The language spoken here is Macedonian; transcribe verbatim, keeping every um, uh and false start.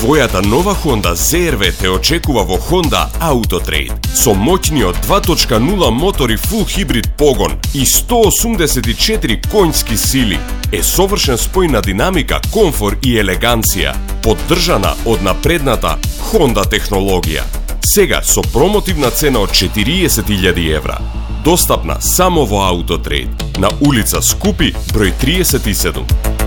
Твојата нова Honda зет ар ви те очекува во Honda Autotrade. Со моќниот два точка нула мотор и фул хибрид погон и сто осумдесет и четири конјски сили е совршен спој на динамика, комфор и елеганција, поддржана од напредната Honda технологија. Сега со промотивна цена од четириесет илјади евра. Достапна само во Autotrade, на улица Скупи, број триесет и седум.